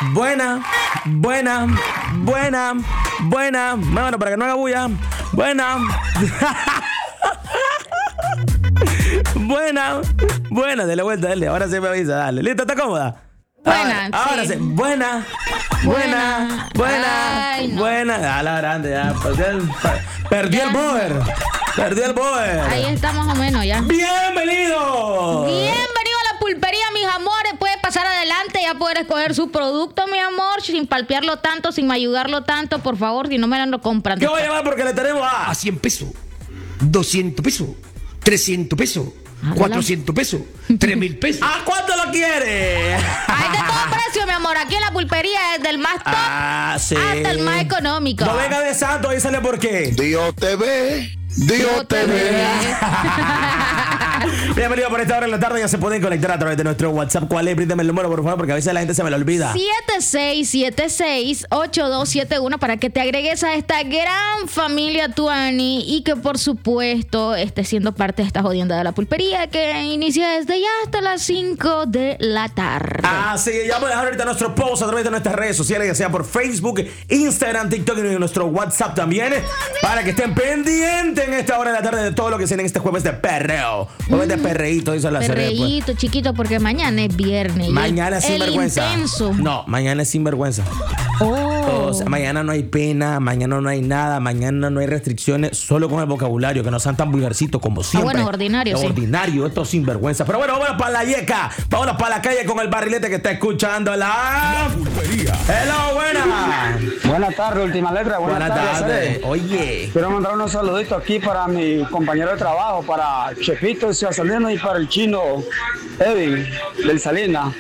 Buena. Bueno, para que no haga bulla. Buena. Buena, dale vuelta, dale. Ahora sí me avisa, dale. ¿Listo? ¿Está cómoda? Buena, ahora sí. Buena. Ay, no. Buena. A la grande, ya. Perdí el poder. Ahí está más o menos ya. ¡Bienvenido! Bienvenido a la pulpería, mis amores. Puede pasar adelante, ya poder escoger su producto, mi amor, sin palpearlo tanto, sin mayugarlo tanto, por favor, si no me lo compran. ¿Qué voy a llamar? Porque le tenemos A 100 pesos, 200 pesos, 300 pesos, 400 pesos, 3,000 pesos. ¿A cuánto lo quiere? Hay de todo precio, mi amor. Aquí en la pulpería, desde el más top Sí. hasta el más económico. No venga de santo, ahí sale por qué. Dios te ve. Dios te ve. Bienvenido por esta hora en la tarde. Ya se pueden conectar a través de nuestro WhatsApp. ¿Cuál es? Bríndame el número, por favor, porque a veces la gente se me lo olvida. 7676-8271 para que te agregues a esta gran familia Tuani y que por supuesto estés siendo parte de esta jodienda de la pulpería que inicia desde ya hasta las 5 de la tarde. Sí, ya voy a dejar ahorita nuestro post a través de nuestras redes sociales, ya sea por Facebook, Instagram, TikTok y nuestro WhatsApp también, para que estén pendientes en esta hora de la tarde de todo lo que se en este jueves de perreo. Jueves de perreíto, dice la serie. Perreíto, chiquito, porque mañana es viernes. Mañana es sinvergüenza. Intenso. No, mañana es sinvergüenza. O sea, mañana no hay pena, mañana no hay nada, mañana no hay restricciones, solo con el vocabulario, que no sean tan vulgarcitos como siempre. Bueno, ordinario, sí. Ordinario, esto es sinvergüenza. Pero bueno, vámonos para la yeca, vámonos para la calle con el barrilete que está escuchando la Pulpería. Hello, buena. Buenas tardes, última letra. Buenas tardes. Oye. Quiero mandar unos saluditos aquí para mi compañero de trabajo, para Chepito de Ciudad Salinas y para el chino Edwin del Salinas.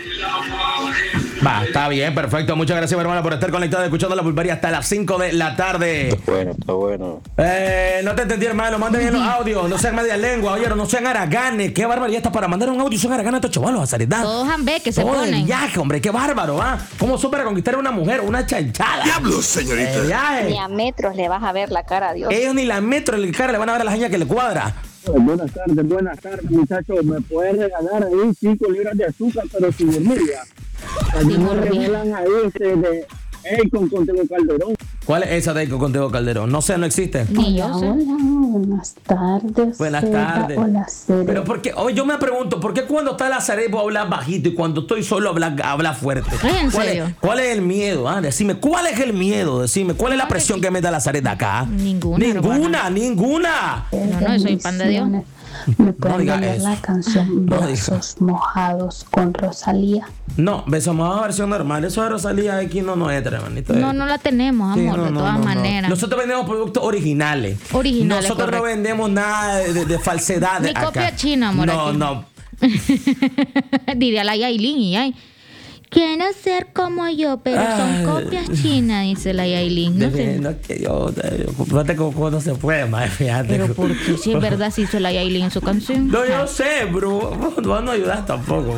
Va, está bien, perfecto. Muchas gracias, mi hermano, por estar conectado escuchando la pulpería hasta las 5 de la tarde. Está bueno. No te entendí, hermano. Manden bien los audios. No sean media lengua, oye, no sean haraganes. Qué barbaridad está para mandar un audio. Son haraganes estos chavalos, a Saridad. Todos ambé que se Todo el ponen. viaje, hombre, qué bárbaro, ¿ah? ¿Cómo son para conquistar a una mujer? Una chanchada. Diablos, señorita. El viaje. Ni a metros le vas a ver la cara a Dios. Ellos ni la metro en el cara le van a ver a la seña que le cuadra. Buenas tardes, muchachos. ¿Me pueden regalar ahí 5 libras de azúcar, pero sin hormiga? Sin hormiga. regalan ahí de Akon con Tego Calderón. ¿Cuál es esa de con Tego Calderón? No sé, no existe. Ni yo sé. Buenas tardes. Buenas tardes. Hola, Cere. Pero porque hoy yo me pregunto, ¿por qué cuando está la Zarebo habla bajito y cuando estoy solo habla fuerte? ¿En ¿Cuál serio? ¿Cuál es el miedo? Decime, ¿cuál es el miedo? Decime, ¿cuál es la presión que me da la Zareta acá? Ninguna, Ninguna. No, soy pan de Dios. ¿Me pueden diga poner eso. la canción No diga. Besos Mojados con Rosalía? No, besamos a versión normal. Eso de Rosalía aquí no entra, hermanito. No la tenemos, amor, de todas maneras. Nosotros vendemos productos originales. Originales, Nosotros correcto. no vendemos nada de falsedad. Ni acá. copia china, amor, No, aquí. no. Diría la Yailin y ay. Quiero ser como yo, pero son Ay. copias chinas, dice la Yailin. No sé. No, que fíjate cómo no se puede, madre, fíjate. Pero porque si es verdad se hizo la Yailin en su canción. No, yo sé, bro. Vos no ayudás tampoco.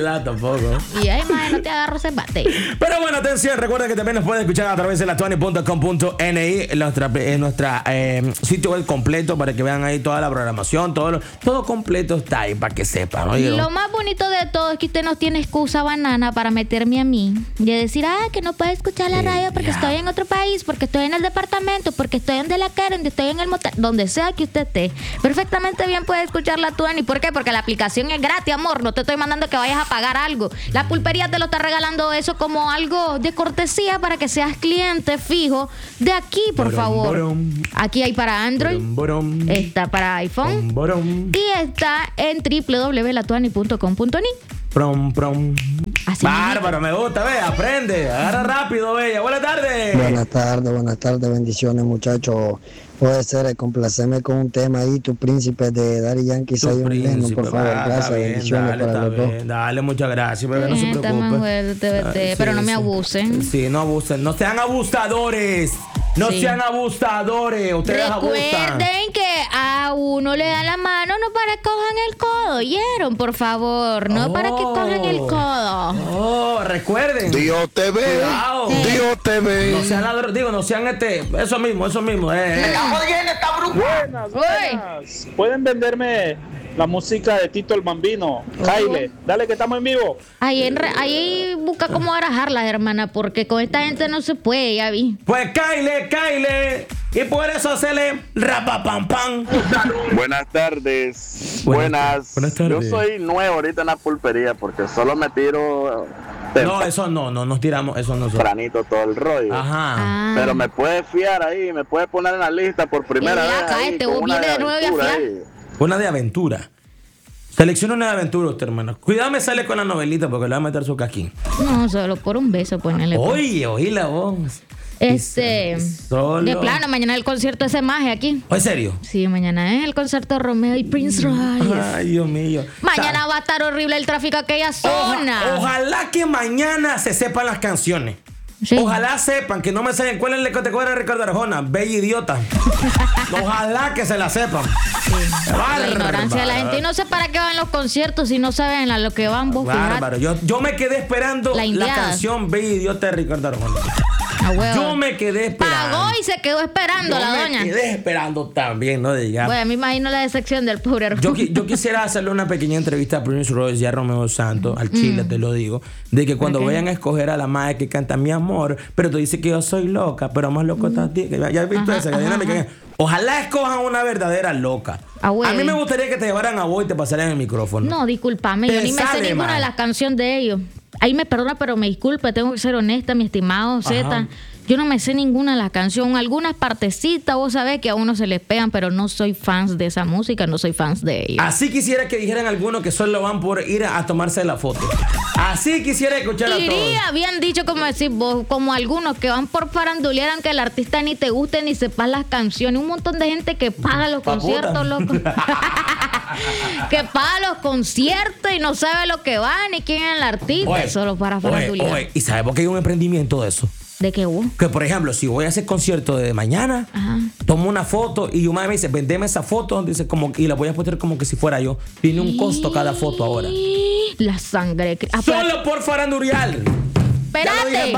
Y ay, madre, no te agarro ese bate. Pero bueno, atención, recuerda que también nos puedes escuchar a través de latuani.com.ni, nuestra sitio web completo para que vean ahí toda la programación, todo completo está ahí para que sepan, ¿no? Lo más bonito de todo es que usted no tiene excusa banana para meterme a mí y decir, que no puedo escuchar la radio porque estoy en otro país, porque estoy en el departamento, porque estoy donde la quieren, donde estoy en el motel, donde sea que usted esté. Perfectamente bien puede escuchar la Tuani. ¿Por qué? Porque la aplicación es gratis, amor. No te estoy mandando que vayas a pagar algo. La pulpería te lo está regalando eso como algo de cortesía para que seas cliente fijo de aquí, por favor. Aquí hay para Android, está para iPhone y está en www.latuani.com.ni. Así Bárbaro, me gusta, ve, aprende, agarra rápido, bella. Buenas tardes. Buenas tardes, bendiciones, muchachos. Puede ser, complacerme con un tema ahí, Tu Príncipe de Daddy Yankee, Zion y Lennon, por favor. Gracias, bendiciones para los dos. Dale, muchas gracias, bebé, no se Está más preocupe. fuerte, pero no me abusen. Sí, no abusen, no sean abusadores. No Sí. sean abusadores, ustedes abusan. Recuerden que a uno le dan la mano no para que cojan el codo, ¿oyeron? Por favor, no para que cojan el codo. Oh, recuerden. Dios te ve. Cuidado. Dios te ve. No sean ladrones, no sean eso mismo. Buenas. ¿Pueden venderme la música de Tito el Bambino. Kyle, dale que estamos en vivo. Ahí busca cómo barajarlas, hermana, porque con esta gente no se puede, ya vi. Pues Kyle. Y por eso se le rapapam pam. Buenas tardes. Buenas tardes. Yo soy nuevo ahorita en la pulpería porque solo me tiro No, eso no nos tiramos, eso no. tempranito todo el rollo. Ajá. Pero me puede fiar ahí, me puede poner en la lista por primera vez. Ahí, con vos una vienes de nuevo y a aventura fiar. ahí. Una de aventura. Selecciona una de aventura usted, hermano. Cuidado me sale con la novelita porque le va a meter su casquín. No, solo por un beso, ponele. Oí la voz. Solo. De plano, mañana el concierto de ese maje aquí. ¿En serio? Sí, mañana es el concierto de Romeo y Prince Royce. Ay, Dios mío. Mañana va a estar horrible el tráfico aquella zona. Ojalá que mañana se sepan las canciones. Sí. Ojalá sepan que no me saben cuál es el que te cuadra Ricardo Arjona. Bella idiota. Ojalá que se la sepan. La ignorancia de la gente. Y no sé para qué van los conciertos si no saben a lo que van vos. Bárbaro. Yo me quedé esperando La la indiada. canción Bella idiota de Ricardo Arjona. A huevo. Yo me quedé esperando. Pagó y se quedó esperando la doña. Me quedé esperando también, no digas. Bueno, me imagino la decepción del pobre hermano. Yo quisiera hacerle una pequeña entrevista a Prince Royce y a Romeo Santos, al Chile te lo digo, de que cuando vayan a escoger a la madre que canta Mi Amor, pero tú dices que yo soy loca, pero más loco estás tú. Ya has visto esa dinámica. Ojalá escojan una verdadera loca. Ah, güey. A mí me gustaría que te llevaran a vos y te pasaran el micrófono. No, discúlpame, yo Te ni me sé sale ninguna mal. de las canciones de ellos. Ahí me perdona, pero me disculpe, tengo que ser honesta, mi estimado Z. Yo no me sé ninguna de las canciones, algunas partecitas, vos sabés que a uno se les pegan, pero no soy fans de esa música, no soy fans de ellos. Así quisiera que dijeran algunos que solo van por ir a tomarse la foto. Así quisiera escuchar a todos. Iría, habían dicho, como decís vos, como algunos que van por farandulear, aunque el artista ni te guste ni sepas las canciones. Un montón de gente que paga los conciertos, loco. Que paga los conciertos y no sabe lo que va ni quién es el artista, solo para farandulear. Oye, ¿y sabes por qué hay un emprendimiento de eso? ¿De qué vos? Que por ejemplo, si voy a hacer concierto de mañana, tomo una foto y una vez me dice, vendeme esa foto, dice como, y la voy a poner como que si fuera yo. Tiene un costo cada foto ahora. La sangre. Solo por farandurear. Espérate.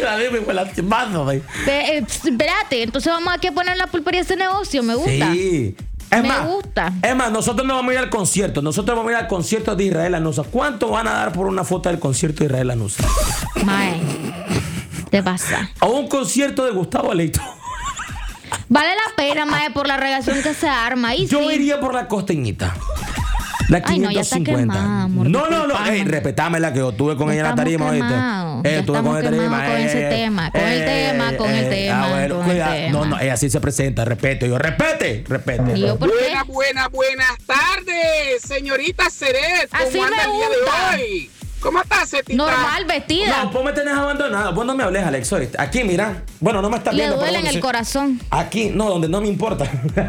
Espérate. Espérate, entonces vamos aquí a poner la pulpería de ese negocio, me gusta. Sí. Me gusta. Es más, nosotros no vamos a ir al concierto. Nosotros vamos a ir al concierto de Israel Lanusa. ¿Cuánto van a dar por una foto del concierto de Israel Lanusa? Mae, te pasa. A un concierto de Gustavo Leito. Vale la pena, mae, por la relación que se arma. Y Yo sí. iría por la costeñita. La 550. Ay, no, ya está quemada, amor, no. disculpame. Ey, respetámela que yo estuve con ella en la tarima, ¿oíste? Ya Estuve estamos con ella en la quemados tarima. con ese tema, con el tema. No, ella sí se presenta, respete. ¿Y yo por qué? Buenas tardes, señorita Seret. Así ¿Cómo anda me el día gusta. de hoy? ¿Cómo estás, Setita? Normal, vestida. No, vos me tenés abandonado. Vos no me hables, Alex, ¿oíste? Aquí, mira. Bueno, no me estás Le viendo. duele pero en bueno, el sí. corazón. Aquí, no, donde no me importa.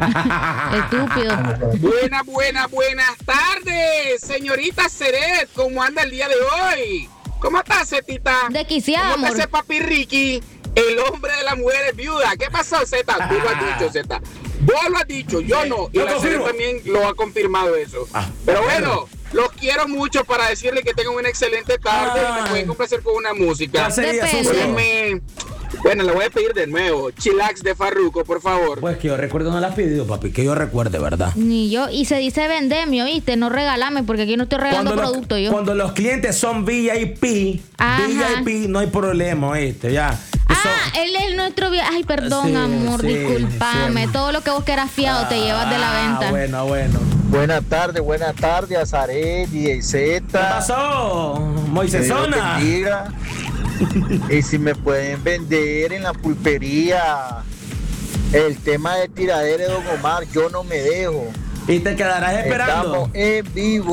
Estúpido. Buenas tardes, señorita Seret. ¿Cómo anda el día de hoy? ¿Cómo estás, Setita? Desquiciada, ¿Cómo amor. está ese papi Ricky? El hombre de las mujeres viudas. ¿Qué pasó, Zeta? Tú lo has dicho, Zeta. Vos lo has dicho, yo no. Y Yo la confirmo. Seret también lo ha confirmado eso. Pero bueno, los quiero mucho para decirle que tengan una excelente tarde y me pueden complacer con una música. ¿Cuál sería, Depende. Suso? Pónganme- Bueno, le voy a pedir de nuevo. Chillax de Farruko, por favor. Pues que yo recuerdo, no la has pedido, papi. Que yo recuerde, ¿verdad? Ni yo. Y se dice vendeme, ¿oíste? No regalame, porque aquí no estoy regalando producto yo. Cuando los clientes son VIP, Ajá. VIP, no hay problema, ¿oíste? Ya. Él es nuestro viaje. Ay, perdón, Sí, amor, sí, discúlpame. sí. Todo lo que vos quieras fiado te llevas de la venta. Bueno. Buenas tardes a Zaret y a ¿Qué Zeta. pasó? Que Dios Moisesona. bendiga. Y si me pueden vender en la pulpería el tema de tiradera de Don Omar, yo no me dejo. Y te quedarás esperando. Estamos en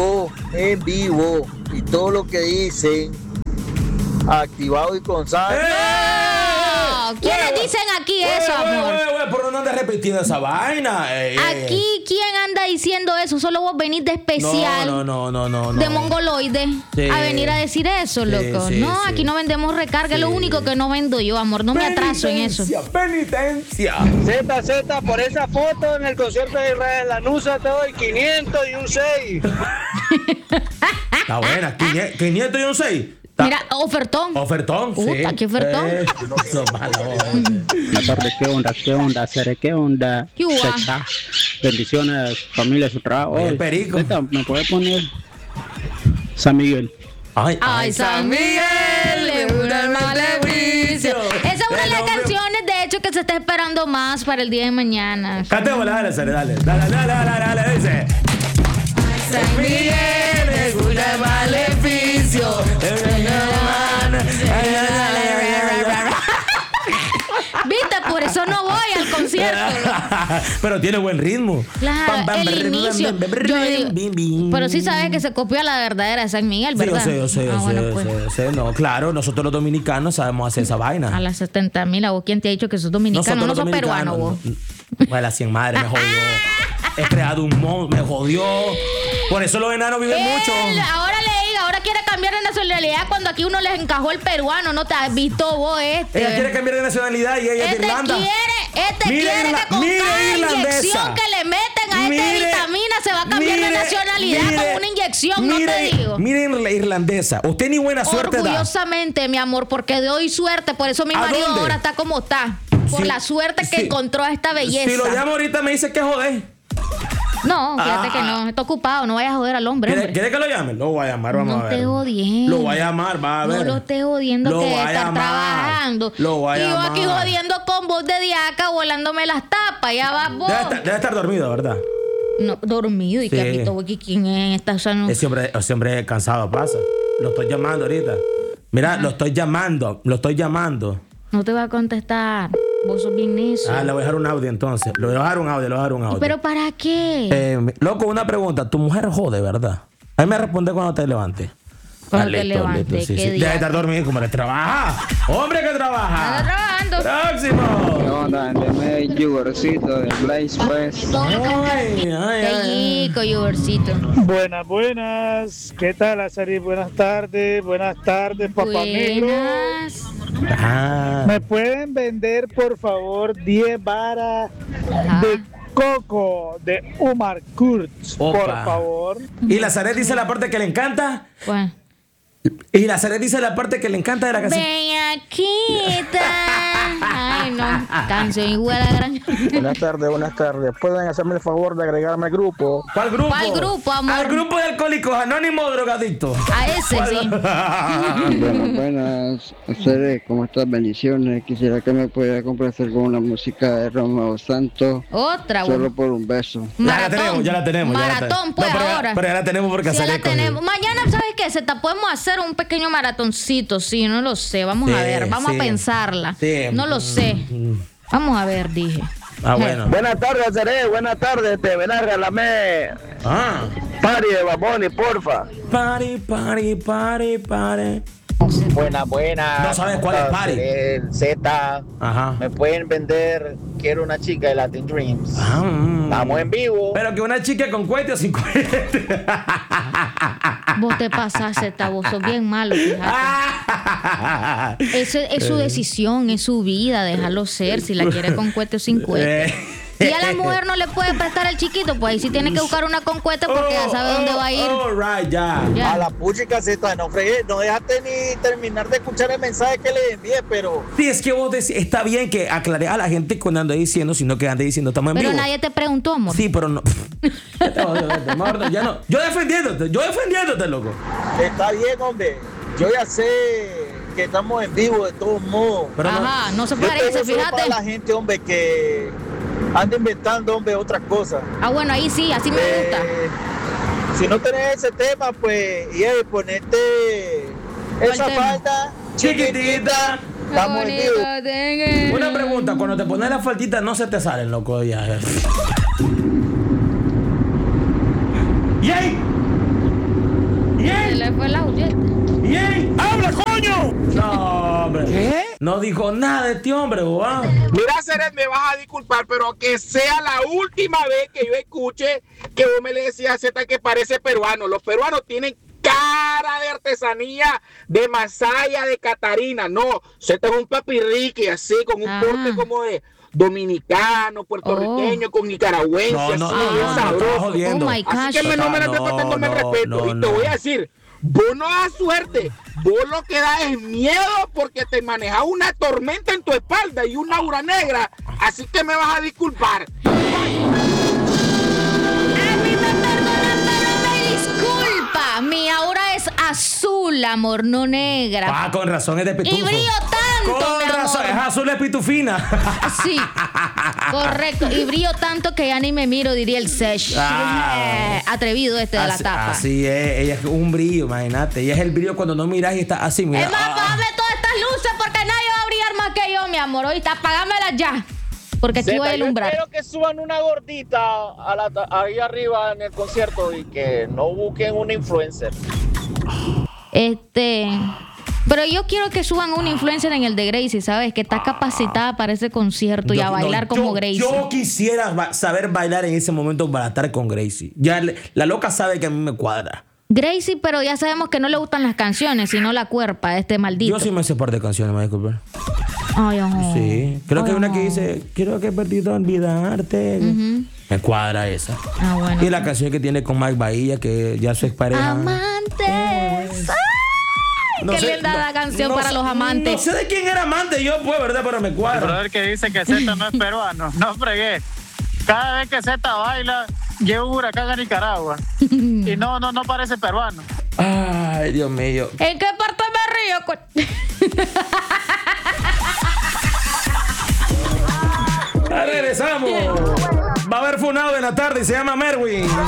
vivo. Y todo lo que dicen, activado y con sal. No, ¿quiénes dicen aquí eso, amor? ¿Por no andas repitiendo esa vaina? Aquí, ¿quién anda diciendo eso? Solo vos venís de especial. No. De mongoloide Sí. a venir a decir eso, loco. sí, no, sí. aquí no vendemos recarga, es lo único que no vendo yo, amor. No me atraso en eso. Penitencia. Z, por esa foto en el concierto de Israel Lanusa te doy 500 y un 6. Está buena. 500 y un 6. Mira, ofertón. Ofertón, sí. Puta, ¿qué ofertón? Son malos. Buenas tardes, ¿qué onda, Cere? ¿Qué onda? ¿Qué hubo? Checha. Bendiciones, familia, su trabajo. El perico. ¿Me puede poner San Miguel? Ay, San Miguel, le gusta el maleficio. Esa es una de las canciones, de hecho, que se está esperando más para el día de mañana. Cantémosla, dale, Cere, dale, dice. San Miguel, le gusta el maleficio. Viste, por eso no voy al concierto. Pero tiene buen ritmo. Claro, el inicio. Pero sí sabes que se copia la verdadera de San Miguel, ¿verdad? Sí, yo sé. No, claro, nosotros los dominicanos sabemos hacer esa vaina. A las 70,000, ¿a vos quién te ha dicho que sos dominicano? No sos peruano, vos. Bueno, la 100 madre me jodió. He creado un monstruo, me jodió. Por eso los enanos viven mucho. Ahora quiere cambiar de nacionalidad cuando aquí uno les encajó el peruano. ¿No te has visto vos Ella quiere cambiar de nacionalidad y ella es de Irlanda. Quiere que con cada inyección que le meten a vitamina se va a cambiar de nacionalidad con una inyección, no te digo. Miren la irlandesa. Usted ni buena suerte da. Orgullosamente, mi amor, porque doy suerte. Por eso mi marido ahora está como está. Por la suerte que encontró a esta belleza. Si lo llamo ahorita me dice que joder. No, fíjate que no, está ocupado, no vayas a joder al hombre. ¿Quiere que lo llame? Lo voy a llamar, vamos a ver. No te jodiendo. Lo voy a llamar, va a ver. No lo estés jodiendo, lo que debe estar trabajando. Lo voy a llamar. Y yo aquí jodiendo con voz de diaca, volándome las tapas, ya vas vos. Debe estar dormido, ¿verdad? No, dormido, y sí. que aquí todo, ¿quién es? Ese hombre cansado pasa. Lo estoy llamando ahorita. Mira, lo estoy llamando. No te va a contestar. Vos sos bien necio. Le voy a dejar un audio entonces. Le voy a dejar un audio. ¿Pero para qué? Loco, una pregunta. ¿Tu mujer jode, verdad? A mí me responde cuando te levantes. Cuando te levantes, sí. Deja de estar dormido como que trabaja. ¡Hombre que trabaja! ¡Está trabajando! ¡Próximo! ¿Qué onda? Deme el yogurcito de Blaze, pues. ¡Qué rico, yogurcito! Buenas. ¿Qué tal, Azari? Buenas tardes, papá negro. ¿Me pueden vender, por favor, 10 varas de coco de Omar Kurz, por favor? ¿Y la Zaret dice la parte que le encanta? Bueno. Y la Zaret dice la parte que le encanta de la canción. Bellaquita. Ay, no. Canción igual a gran. Buenas tardes. ¿Pueden hacerme el favor de agregarme al grupo? ¿Cuál grupo? ¿Cuál grupo, amor? Al grupo de alcohólicos anónimos drogadictos. A ese, sí. Buenas. Cere, ¿cómo estás? Bendiciones. Quisiera que me pudiera complacer con una música de Romeo Santos. Otra, Solo por un beso. Ya la tenemos. Maratón, pues, ahora. Pero ya la tenemos porque sí, ya la tenemos. Mañana, ¿sabes qué? Podemos hacer un pequeño maratoncito, sí, no lo sé. Vamos a ver, vamos a pensarla. Sí. No lo sé. Vamos a ver, dije. Bueno. Buenas tardes, Cere. Buenas tardes. Te ven a regalarme party de Baboni, porfa. Party. Buenas. No sabes cuál es party. El Z. Ajá. Me pueden vender. Quiero una chica de Latin Dreams. Estamos en vivo. Pero que una chica con cohete o sin cohete. Vos te pasaste, vos sos bien malo, fíjate. Es su decisión, es su vida, déjalo ser, si la quiere con cohete o sin cohete. Si a la mujer no le puede prestar al chiquito, pues ahí sí tiene que buscar una con cohete porque ya sabe dónde va a ir. Right, ya. A la puchica Z, no fregué, no dejaste ni terminar de escuchar el mensaje que le envié, pero... Sí, es que vos decís, está bien que aclare a la gente cuando ande diciendo, sino que ande diciendo, estamos en vivo. Pero nadie te preguntó, amor. Sí, pero no. Ya no. Yo defendiéndote, loco. Está bien, hombre. Yo ya sé que estamos en vivo de todos modos. Pero ajá, no se parece, fíjate. Para la gente, hombre, que anda inventando, hombre, otras cosas. Bueno, ahí sí, así me gusta. Si no tenés ese tema, pues, ponete esa falda chiquitita. Estamos en vivo. Una pregunta, cuando te pones la faldita no se te salen, loco, ya. ¡Yay! Se le fue la huyeta. ¡Habla, coño! No, hombre. ¿Qué? No dijo nada de este hombre, boba. Mira, Ceres, me vas a disculpar, pero que sea la última vez que yo escuche que vos me le decías a Z que parece peruano. Los peruanos tienen cara de artesanía, de Masaya, de Catarina. No, Z es un papirriqui así, con un corte como de dominicano, puertorriqueño, con nicaragüense. No, sabroso. jodiendo. Así que no me la estés faltando el respeto. Y te voy a decir, vos no das suerte vos lo que das es miedo porque te manejas una tormenta en tu espalda y una aura negra. Así que me vas a disculpar. Disculpa, mi aura es azul, amor, no negra. Ah, con razón es de pitufo. Y brillo tanto, con mi razón, amor. es azul de pitufina. Sí, correcto. Y brillo tanto que ya ni me miro, diría el Sesh. Atrevido de la tapa. Así es, ella es un brillo, imagínate. Ella es el brillo cuando no miras y está así, mira. Es más, apagame todas estas luces porque nadie va a brillar más que yo, mi amor. Ahorita apagámelas ya. Porque aquí voy a alumbrar. Yo espero que suban una gordita ahí arriba en el concierto y que no busquen una influencer. Pero yo quiero que suban una influencer en el de Gracie, ¿sabes? Que está capacitada para ese concierto y a bailar como Gracie. Yo quisiera saber bailar en ese momento para estar con Gracie. Ya la loca sabe que a mí me cuadra. Gracie, pero ya sabemos que no le gustan las canciones, sino la cuerpa, maldito. Yo sí me sé par de canciones, me disculpa. Ay, sí, creo que hay una que dice, quiero que he perdido olvidarte. Me cuadra esa. Bueno. Y la canción que tiene con Mike Bahía, que ya su expareja. Amantes. Qué linda la canción para los amantes. No sé de quién era amante yo, pues, ¿verdad? Pero me cuadra. El brother que dice que Z no es peruano. No fregué. Cada vez que Z baila, llega un huracán a Nicaragua. Y no parece peruano. Ay, Dios mío. ¿En qué parte me río? Regresamos. Va a haber funado en la tarde y se llama Merwin.